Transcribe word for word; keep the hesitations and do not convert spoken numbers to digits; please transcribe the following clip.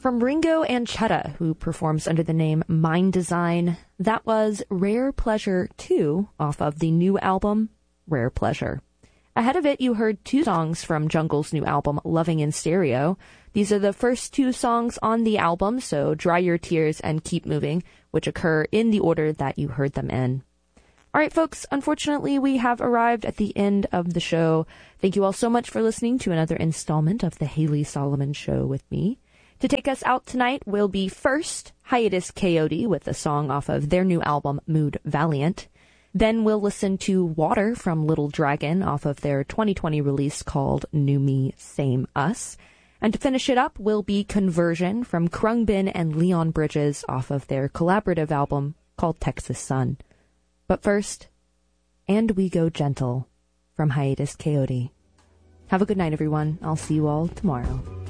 From Ringo and Chetta, who performs under the name Mind Design, that was Rare Pleasure two off of the new album, Rare Pleasure. Ahead of it, you heard two songs from Jungle's new album, Loving in Stereo. These are the first two songs on the album, so Dry Your Tears and Keep Moving, which occur in the order that you heard them in. All right, folks, unfortunately, we have arrived at the end of the show. Thank you all so much for listening to another installment of the Haley Solomon Show with me. To take us out tonight will be first Hiatus Kaiyote with a song off of their new album, Mood Valiant. Then we'll listen to Water from Little Dragon off of their twenty twenty release called New Me, Same Us. And to finish it up will be Conversion from Khruangbin and Leon Bridges off of their collaborative album called Texas Sun. But first, And We Go Gentle from Hiatus Kaiyote. Have a good night, everyone. I'll see you all tomorrow.